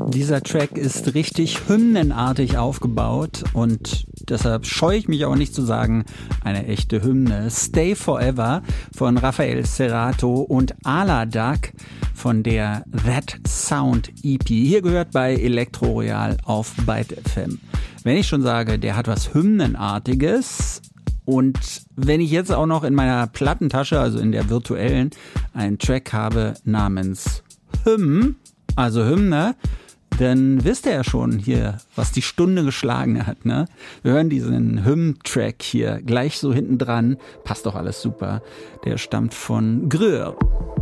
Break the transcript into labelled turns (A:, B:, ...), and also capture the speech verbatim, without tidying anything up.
A: Dieser Track ist richtig hymnenartig aufgebaut und deshalb scheue ich mich auch nicht zu sagen, eine echte Hymne. Stay Forever von Rafael Cerato und Ala Duck von der That Sound E P. Hier gehört bei Elektro Royal auf Byte F M. Wenn ich schon sage, der hat was Hymnenartiges, und wenn ich jetzt auch noch in meiner Plattentasche, also in der virtuellen, einen Track habe namens Hymn, also Hymne, dann wisst ihr ja schon hier, was die Stunde geschlagen hat, ne? Wir hören diesen Hymn-Track hier gleich so hinten dran. Passt doch alles super. Der stammt von Gröhr.